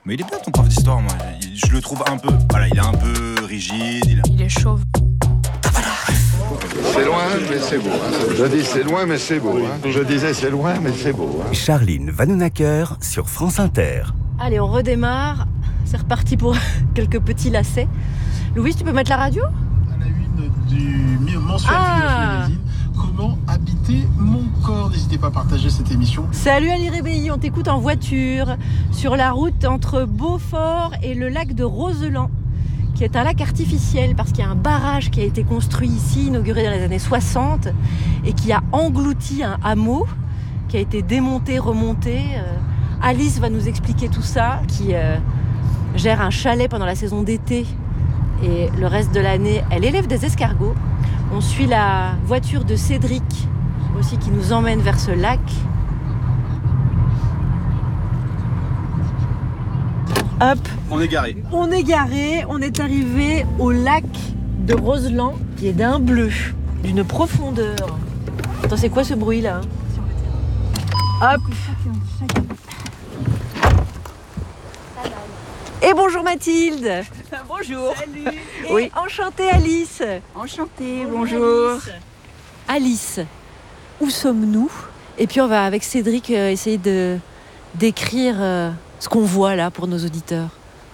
Mais il est bien ton prof d'histoire, moi. Je le trouve un peu... Voilà, il est un peu rigide. Il est chauve. C'est loin, mais c'est beau. Je dis c'est loin, mais c'est beau. Je disais c'est loin, mais c'est beau. Charline Vanhoenacker sur France Inter. Allez, on redémarre. C'est reparti pour quelques petits lacets. Louis, tu peux mettre la radio ? À la une du mensuel Magazine. Comment habiter mon corps ? N'hésitez pas à partager cette émission. Salut Ali Rébéi, on t'écoute en voiture sur la route entre Beaufort et le lac de Roseland, qui est un lac artificiel parce qu'il y a un barrage qui a été construit ici, inauguré dans les années 60 et qui a englouti un hameau qui a été démonté, remonté. Alice va nous expliquer tout ça, qui gère un chalet pendant la saison d'été et le reste de l'année, elle élève des escargots. On suit la voiture de Cédric aussi qui nous emmène vers ce lac. Hop, On est garé. on est garé, on est arrivé au lac de Roseland qui est d'un bleu, d'une profondeur. Attends, c'est quoi ce bruit là ? Hop. Et bonjour Mathilde. Bonjour. Salut. Et Oui. enchantée Alice. Enchantée, bonjour. Alice, où sommes-nous ? Et puis on va avec Cédric essayer de décrire ce qu'on voit là pour nos auditeurs.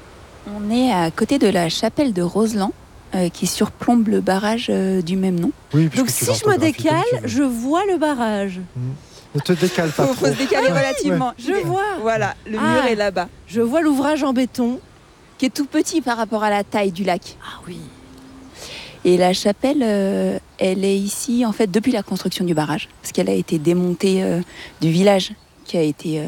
On est à côté de la chapelle de Roseland qui surplombe le barrage du même nom. Oui, Donc si je me décale, je vois le barrage. Ne te décale pas Faut trop. se décaler relativement. Je vois. Voilà, le Ah. mur est là-bas, Je vois l'ouvrage en béton. qui est tout petit par rapport à la taille du lac. Ah oui. Et la chapelle, elle est ici en fait depuis la construction du barrage, parce qu'elle a été démontée du village qui a été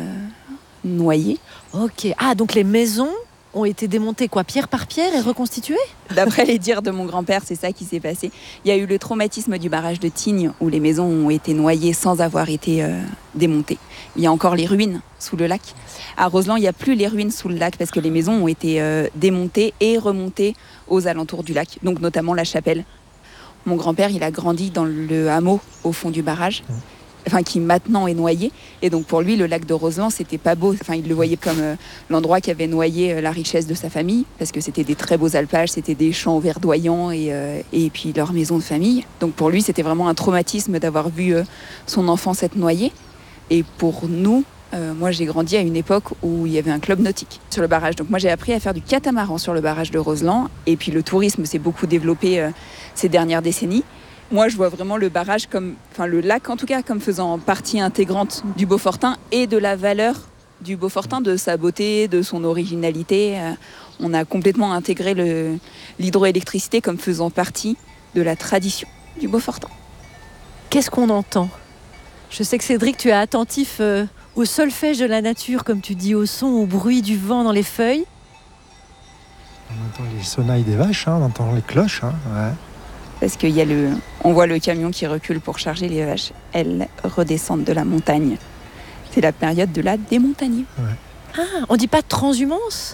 noyé. Ok. Ah, donc les maisons ont été démontées quoi, pierre par pierre et reconstituées ? D'après les dires de mon grand-père, c'est ça qui s'est passé. Il y a eu le traumatisme du barrage de Tignes, où les maisons ont été noyées sans avoir été démontées. Il y a encore les ruines sous le lac. À Roseland, il n'y a plus les ruines sous le lac, parce que les maisons ont été démontées et remontées aux alentours du lac, donc notamment la chapelle. Mon grand-père, il a grandi dans le hameau au fond du barrage, qui maintenant est noyé. Et donc pour lui, le lac de Roseland, c'était pas beau. Il le voyait comme l'endroit qui avait noyé la richesse de sa famille, parce que c'était des très beaux alpages, c'était des champs verdoyants et puis leur maison de famille. Donc pour lui, c'était vraiment un traumatisme d'avoir vu son enfance être noyée. Et pour nous, moi j'ai grandi à une époque où il y avait un club nautique sur le barrage. Donc moi j'ai appris à faire du catamaran sur le barrage de Roseland. Et puis le tourisme s'est beaucoup développé ces dernières décennies. Moi, je vois vraiment le barrage le lac en tout cas, comme faisant partie intégrante du Beaufortain et de la valeur du Beaufortain, de sa beauté, de son originalité. On a complètement intégré l'hydroélectricité comme faisant partie de la tradition du Beaufortain. Qu'est-ce qu'on entend ? Je sais que Cédric, tu es attentif au solfège de la nature, comme tu dis, au son, au bruit du vent dans les feuilles. On entend les sonnailles des vaches, on entend les cloches. Ouais. Parce on voit le camion qui recule pour charger les vaches. Elles redescendent de la montagne. C'est la période de la démontanie. Ouais. Ah, on dit pas démontagne,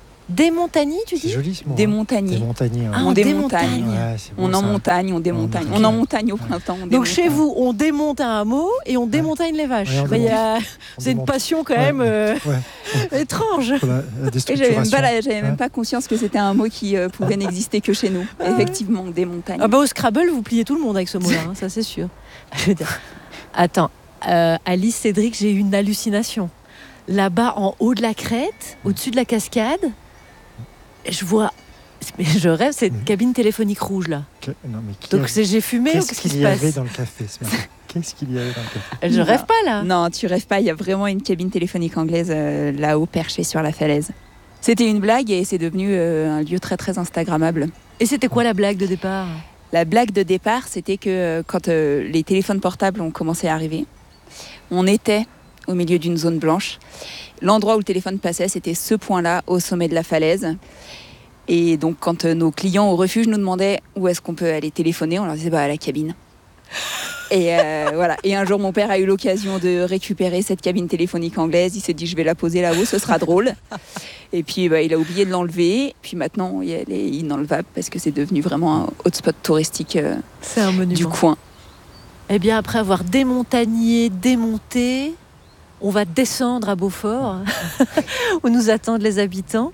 tu C'est dis ? joli ce mot. Démontagner. Démontagner. Ah, On on démontagne. démontagne. Ouais, c'est bon, On en ça. montagne, on démontagne. On en montagne au printemps. on Donc démontagne. chez vous, on démonte un hameau et on démontagne les vaches. Ouais, on C'est une démonte. passion quand Ouais, même ouais. étrange. Pour la Et déstructuration. j'avais même pas conscience que c'était un mot qui pouvait n'exister que chez nous. Effectivement, on démontagne. Ah bah au Scrabble, vous pliez tout le monde avec ce mot-là, ça c'est sûr. Je veux dire, attends, Alice, Cédric, j'ai eu une hallucination. Là-bas, en haut de la crête, au-dessus de la cascade, je rêve, c'est une cabine téléphonique rouge là. Non, mais Donc j'ai fumé ou qu'est-ce qu'est-ce qui qu'il se y avait passe ? dans le café ce matin ? Qu'est-ce qu'il y avait dans le café ? Je rêve pas là. Non, tu rêves pas, il y a vraiment une cabine téléphonique anglaise là-haut, perchée sur la falaise. C'était une blague et c'est devenu un lieu très très instagrammable. Et c'était quoi la blague de départ ? La blague de départ, c'était que quand les téléphones portables ont commencé à arriver, on était au milieu d'une zone blanche. L'endroit où le téléphone passait, c'était ce point-là, au sommet de la falaise. Et donc, quand nos clients au refuge nous demandaient où est-ce qu'on peut aller téléphoner, on leur disait à la cabine. Et voilà. Et un jour, mon père a eu l'occasion de récupérer cette cabine téléphonique anglaise. Il s'est dit, je vais la poser là-haut, ce sera drôle. Et puis, il a oublié de l'enlever. Puis maintenant, elle est inenlevable parce que c'est devenu vraiment un hotspot touristique C'est un monument du coin. Eh bien, après avoir démontagné, démonté, On va descendre à Beaufort, où nous attendent les habitants.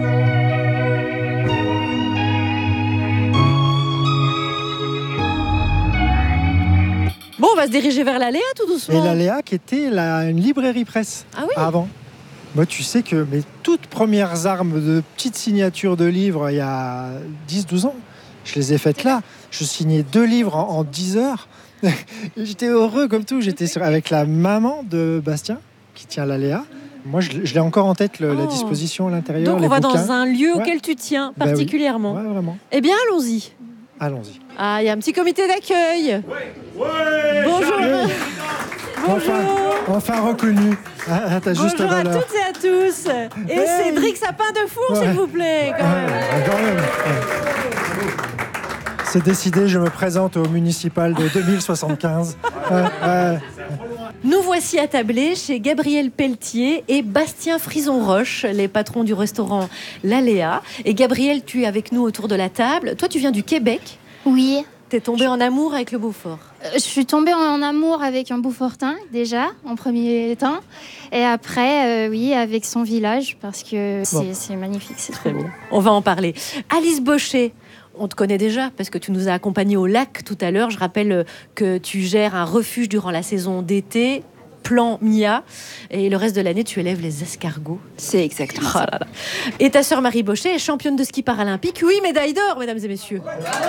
Bon, on va se diriger vers l'Aléa tout doucement. Et l'Aléa qui était une librairie presse avant. Moi, tu sais que mes toutes premières armes de petites signatures de livres, il y a 10-12 ans, je les ai faites là. Je signais 2 livres en 10 heures. J'étais heureux comme tout. J'étais avec la maman de Bastien, qui tient l'Aléa. Moi, je l'ai encore en tête, la disposition à l'intérieur. Donc, les on va bouquins. Dans un lieu auquel tu tiens particulièrement. Oui. Ouais, vraiment. Eh bien, allons-y. Allons-y. Ah, il y a un petit comité d'accueil. Bonjour. Bonjour. Enfin reconnu. Ah, t'as juste Bonjour à valeur. toutes et à tous. Et Cédric Sapin de Four, s'il vous plaît, quand même. C'est décidé, je me présente au municipal de 2075. Nous voici attablés chez Gabriel Pelletier et Bastien Frison-Roche, les patrons du restaurant L'Aléa. Et Gabriel, tu es avec nous autour de la table. Toi, tu viens du Québec. Oui. T'es tombé en amour avec le Beaufort. Je suis tombée en amour avec un Beaufortin, déjà, en premier temps. Et après, oui, avec son village, parce que c'est magnifique, c'est trop beau. On va en parler. Alice Bochet, on te connaît déjà, parce que tu nous as accompagnés au lac tout à l'heure. Je rappelle que tu gères un refuge durant la saison d'été, Plan Mia, et le reste de l'année, tu élèves les escargots. C'est exactement ça. Là. Et ta sœur Marie Bochet est championne de ski paralympique. Oui, médaille d'or, mesdames et messieurs.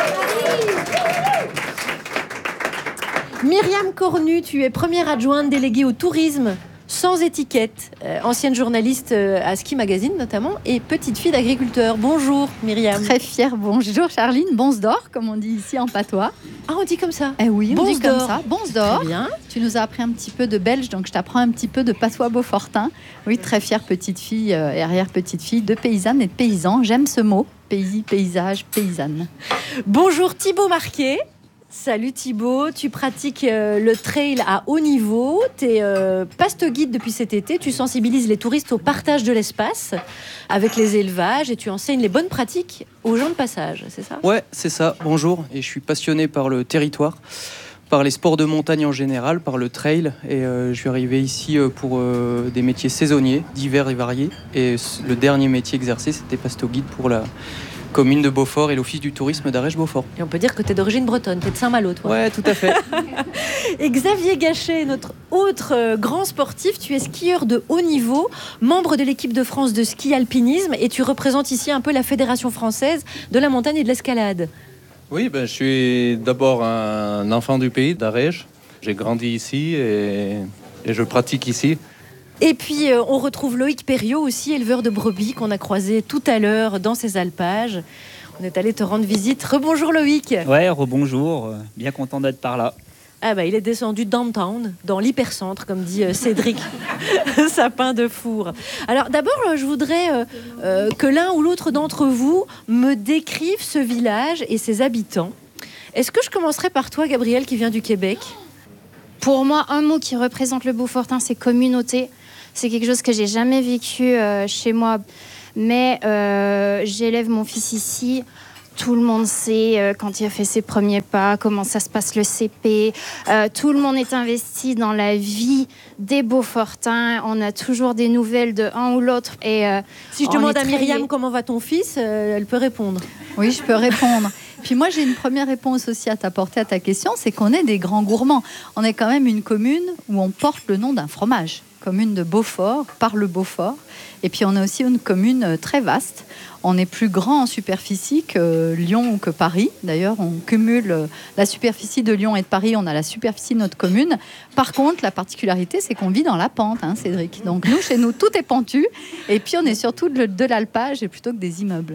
Myriam Cornu, tu es première adjointe déléguée au tourisme sans étiquette, ancienne journaliste à Ski Magazine notamment, et petite fille d'agriculteur. Bonjour Myriam. Très fière, bonjour Charline, Bonsdor, comme on dit ici en patois. Ah, on dit comme ça? Eh oui, on dit comme ça, Bonsdor. Très bien. Tu nous as appris un petit peu de belge, donc je t'apprends un petit peu de patois beaufortin. Oui, très fière petite fille et arrière-petite fille de paysanne et de paysans. J'aime ce mot, pays, paysage, paysanne. Bonjour Thibaut Marquet. Salut Thibaut, tu pratiques le trail à haut niveau, tu es pasto-guide depuis cet été, tu sensibilises les touristes au partage de l'espace avec les élevages et tu enseignes les bonnes pratiques aux gens de passage, c'est ça? Ouais, c'est ça, bonjour, et je suis passionné par le territoire, par les sports de montagne en général, par le trail, et je suis arrivé ici pour des métiers saisonniers, divers et variés, et le dernier métier exercé, c'était pasto-guide pour la commune de Beaufort et l'office du tourisme d'Arèche-Beaufort. Et on peut dire que tu es d'origine bretonne, tu es de Saint-Malo, toi. Ouais, tout à fait. Et Xavier Gachet, notre autre grand sportif, tu es skieur de haut niveau, membre de l'équipe de France de ski alpinisme, et tu représentes ici un peu la Fédération française de la montagne et de l'escalade. Oui, je suis d'abord un enfant du pays, d'Arèche. J'ai grandi ici et je pratique ici. Et puis, on retrouve Loïc Perriot aussi, éleveur de brebis, qu'on a croisé tout à l'heure dans ces alpages. On est allé te rendre visite. Rebonjour Loïc. Ouais, rebonjour. Bien content d'être par là. Ah bah, il est descendu downtown, dans l'hypercentre, comme dit Cédric Sapin de Four. Alors d'abord, je voudrais que l'un ou l'autre d'entre vous me décrive ce village et ses habitants. Est-ce que je commencerai par toi, Gabrielle, qui vient du Québec? Pour moi, un mot qui représente le Beaufortin, c'est communauté. C'est quelque chose que j'ai jamais vécu chez moi, mais j'élève mon fils ici. Tout le monde sait quand il a fait ses premiers pas, comment ça se passe le CP. Tout le monde est investi dans la vie des Beaufortins. On a toujours des nouvelles de un ou l'autre. Et si je demande à Myriam comment va ton fils, elle peut répondre. Oui, je peux répondre. Puis moi, j'ai une première réponse aussi à t'apporter à ta question, c'est qu'on est des grands gourmands. On est quand même une commune où on porte le nom d'un fromage. Commune de Beaufort, par le Beaufort. Et puis on est aussi une commune très vaste. On est plus grand en superficie que Lyon ou que Paris. D'ailleurs, on cumule la superficie de Lyon et de Paris. On a la superficie de notre commune. Par contre, la particularité, c'est qu'on vit dans la pente, Cédric. Donc nous, chez nous, tout est pentu. Et puis on est surtout de l'alpage et plutôt que des immeubles.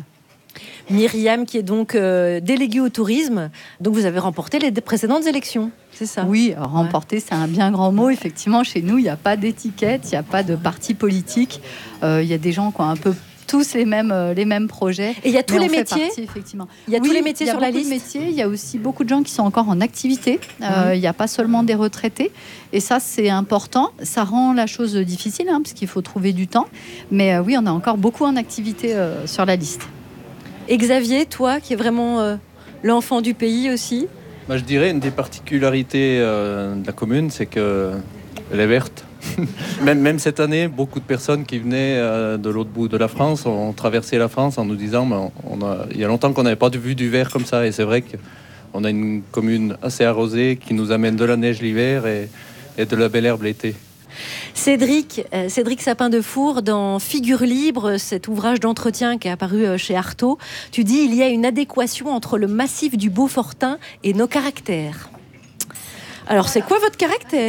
Myriam, qui est donc déléguée au tourisme. Donc vous avez remporté les précédentes élections, c'est ça? Oui, remporter, c'est un bien grand mot. Effectivement, chez nous, il n'y a pas d'étiquette, il n'y a pas de parti politique. Il y a des gens qui ont un peu tous les mêmes projets. Et il y a tous les métiers effectivement. Il y a tous les métiers sur la liste. Il y a aussi beaucoup de gens qui sont encore en activité. Il n'y a pas seulement des retraités. Et ça, c'est important. Ça rend la chose difficile, parce qu'il faut trouver du temps. Mais oui, on a encore beaucoup en activité sur la liste. Et Xavier, toi, qui est vraiment l'enfant du pays aussi? Je dirais une des particularités de la commune, c'est qu'elle est verte. Même cette année, beaucoup de personnes qui venaient de l'autre bout de la France ont traversé la France en nous disant il y a longtemps qu'on n'avait pas vu du verre comme ça. Et c'est vrai qu'on a une commune assez arrosée qui nous amène de la neige l'hiver et de la belle herbe l'été. Cédric Sapin de Four, dans Figure libre, cet ouvrage d'entretien qui est apparu chez Artaud, tu dis il y a une adéquation entre le massif du Beaufortain et nos caractères. Alors c'est quoi votre caractère ?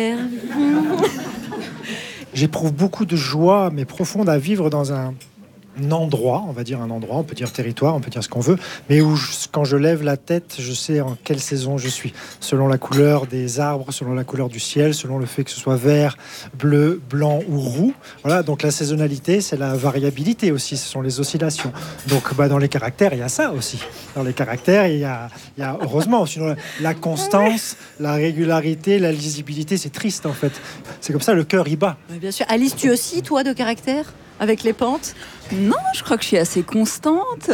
J'éprouve beaucoup de joie, mais profonde, à vivre dans un endroit, on va dire un endroit, on peut dire territoire, on peut dire ce qu'on veut, mais où quand je lève la tête, je sais en quelle saison je suis, selon la couleur des arbres, selon la couleur du ciel, selon le fait que ce soit vert, bleu, blanc ou roux. Voilà, donc la saisonnalité, c'est la variabilité aussi, ce sont les oscillations. Donc dans les caractères, il y a ça aussi. Dans les caractères, il y a heureusement, sinon la constance, la régularité, la lisibilité, c'est triste en fait. C'est comme ça, le cœur y bat. Oui, bien sûr. Alice, tu aussi, toi, de caractère ? Avec les pentes ? Non, je crois que je suis assez constante.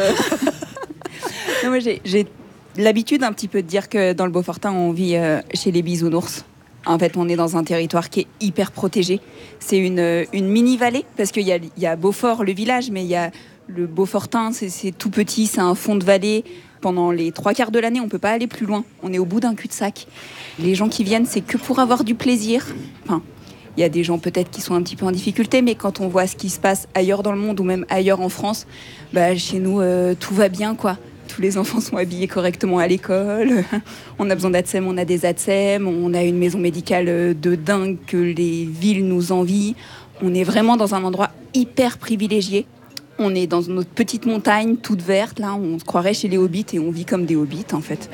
Non, moi, j'ai l'habitude un petit peu de dire que dans le Beaufortain, on vit chez les bisounours. En fait, on est dans un territoire qui est hyper protégé. C'est une mini-vallée, parce qu'il y a Beaufort, le village, mais il y a le Beaufortain, c'est tout petit, c'est un fond de vallée. Pendant les 3/4 de l'année, on ne peut pas aller plus loin. On est au bout d'un cul-de-sac. Les gens qui viennent, c'est que pour avoir du plaisir. Enfin, il y a des gens peut-être qui sont un petit peu en difficulté, mais quand on voit ce qui se passe ailleurs dans le monde ou même ailleurs en France, chez nous, tout va bien, quoi. Tous les enfants sont habillés correctement à l'école. On a besoin d'ATSEM, on a des ATSEM. On a une maison médicale de dingue que les villes nous envient. On est vraiment dans un endroit hyper privilégié. On est dans notre petite montagne toute verte, là. On se croirait chez les hobbits et on vit comme des hobbits, en fait.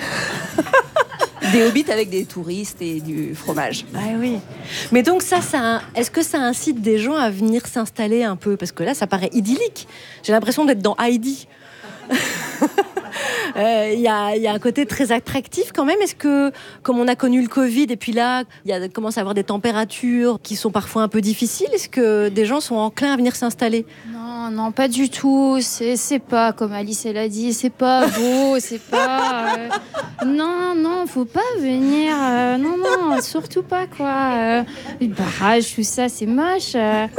Des hobbits avec des touristes et du fromage. Ah oui. Mais donc est-ce que ça incite des gens à venir s'installer un peu ? Parce que là, ça paraît idyllique. J'ai l'impression d'être dans Heidi. Il y a un côté très attractif quand même. Est-ce que, comme on a connu le Covid et puis là, il commence à avoir des températures qui sont parfois un peu difficiles, est-ce que des gens sont enclins à venir s'installer ? Non, pas du tout. C'est pas, comme Alice elle a dit, c'est pas beau, c'est pas... Non, faut pas venir. Non, surtout pas, quoi. Les barrages, tout ça, c'est moche.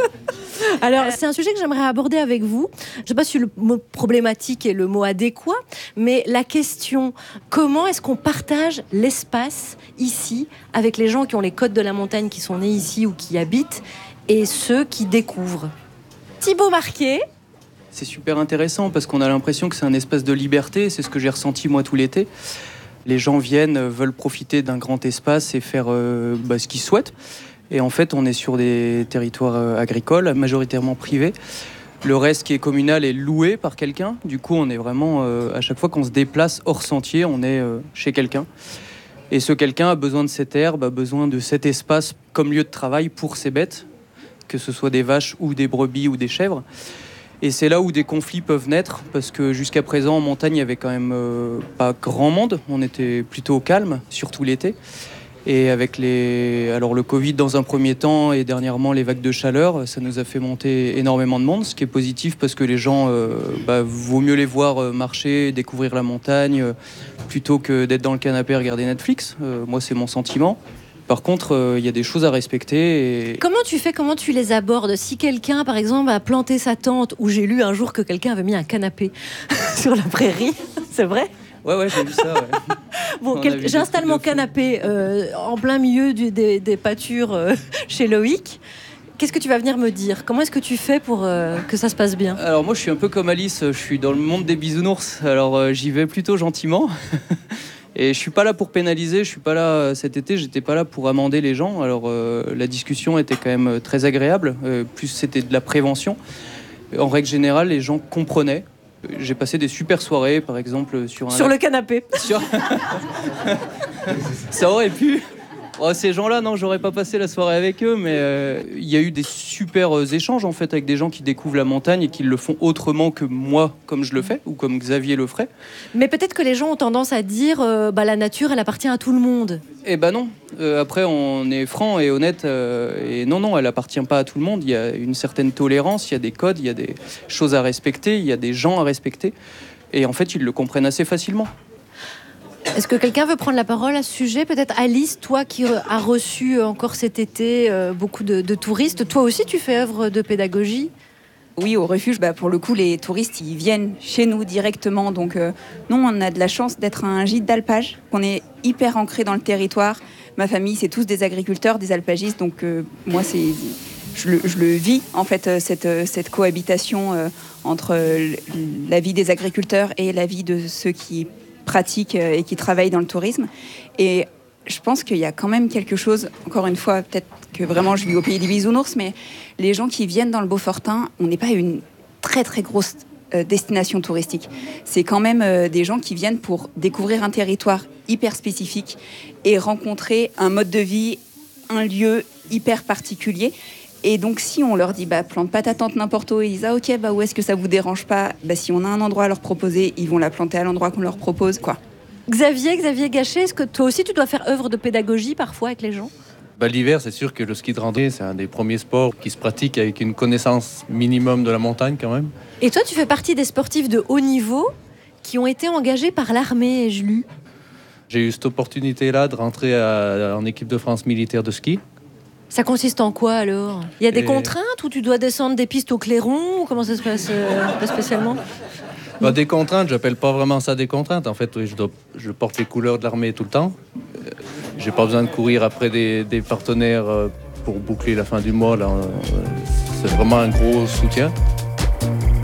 Alors, c'est un sujet que j'aimerais aborder avec vous. Je ne sais pas si le mot problématique est le mot adéquat, mais la question, comment est-ce qu'on partage l'espace ici avec les gens qui ont les codes de la montagne, qui sont nés ici ou qui y habitent, et ceux qui découvrent ? Thibaut Marquet. C'est super intéressant parce qu'on a l'impression que c'est un espace de liberté. C'est ce que j'ai ressenti moi tout l'été. Les gens veulent profiter d'un grand espace et faire ce qu'ils souhaitent. Et en fait, on est sur des territoires agricoles, majoritairement privés. Le reste qui est communal est loué par quelqu'un. Du coup, on est vraiment, à chaque fois qu'on se déplace hors sentier, on est chez quelqu'un. Et ce quelqu'un a besoin de cette herbe, a besoin de cet espace comme lieu de travail pour ses bêtes, que ce soit des vaches ou des brebis ou des chèvres. Et c'est là où des conflits peuvent naître, parce que jusqu'à présent, en montagne, il n'y avait quand même pas grand monde. On était plutôt calme, surtout l'été. Et avec le Covid dans un premier temps et dernièrement les vagues de chaleur, ça nous a fait monter énormément de monde, ce qui est positif parce que les gens, vaut mieux les voir marcher, découvrir la montagne, plutôt que d'être dans le canapé à regarder Netflix. Moi, c'est mon sentiment. Par contre, il y a des choses à respecter. Comment tu les abordes ? Si quelqu'un, par exemple, a planté sa tente, ou j'ai lu un jour que quelqu'un avait mis un canapé sur la prairie, c'est vrai ? Ouais, j'ai vu ça, ouais. Bon, j'installe mon canapé en plein milieu des pâtures chez Loïc. Qu'est-ce que tu vas venir me dire ? Comment est-ce que tu fais pour que ça se passe bien ? Alors moi, je suis un peu comme Alice, je suis dans le monde des bisounours. Alors j'y vais plutôt gentiment. Et je suis pas là pour pénaliser, je suis pas là cet été, j'étais pas là pour amender les gens. Alors la discussion était quand même très agréable, plus c'était de la prévention. En règle générale, les gens comprenaient. J'ai passé des super soirées, par exemple, sur le canapé. Ça aurait pu. Oh, ces gens-là, non, j'aurais pas passé la soirée avec eux, mais il y a eu des super échanges en fait avec des gens qui découvrent la montagne et qui le font autrement que moi, comme je le fais, ou comme Xavier le ferait. Mais peut-être que les gens ont tendance à dire la nature, elle appartient à tout le monde. Eh ben non. Après, on est franc et honnête. Et non, elle appartient pas à tout le monde. Il y a une certaine tolérance, il y a des codes, il y a des choses à respecter, il y a des gens à respecter. Et en fait, ils le comprennent assez facilement. Est-ce que quelqu'un veut prendre la parole à ce sujet? Peut-être Alice, toi qui as reçu encore cet été beaucoup de touristes, toi aussi tu fais œuvre de pédagogie? Oui, au refuge, pour le coup, les touristes, ils viennent chez nous directement. Donc, nous, on a de la chance d'être un gîte d'alpage. On est hyper ancré dans le territoire. Ma famille, c'est tous des agriculteurs, des alpagistes. Donc, moi, je le vis, en fait, cette cohabitation entre la vie des agriculteurs et la vie de ceux qui pratiquent et qui travaillent dans le tourisme. Et je pense qu'il y a quand même quelque chose, encore une fois, peut-être que vraiment je vis au pays des bisounours, mais les gens qui viennent dans le Beaufortain, on n'est pas une très très grosse destination touristique. C'est quand même des gens qui viennent pour découvrir un territoire hyper spécifique et rencontrer un mode de vie, un lieu hyper particulier. Et donc si on leur dit plante pas ta tente n'importe où, ils disent ok, où est-ce que ça vous dérange pas, si on a un endroit à leur proposer, ils vont la planter à l'endroit qu'on leur propose, quoi. Xavier Gachet, est-ce que toi aussi tu dois faire œuvre de pédagogie parfois avec les gens? L'hiver, c'est sûr que le ski de randonnée, c'est un des premiers sports qui se pratique avec une connaissance minimum de la montagne quand même. Et toi, tu fais partie des sportifs de haut niveau qui ont été engagés par l'armée, ai-je lu. J'ai eu cette opportunité-là de rentrer en équipe de France militaire de ski. Ça consiste en quoi alors? Il y a des contraintes ou tu dois descendre des pistes au clairon ou comment ça se passe pas spécialement? Des contraintes, j'appelle pas vraiment ça des contraintes. En fait, je porte les couleurs de l'armée tout le temps. J'ai pas besoin de courir après des partenaires pour boucler la fin du mois. Là. C'est vraiment un gros soutien.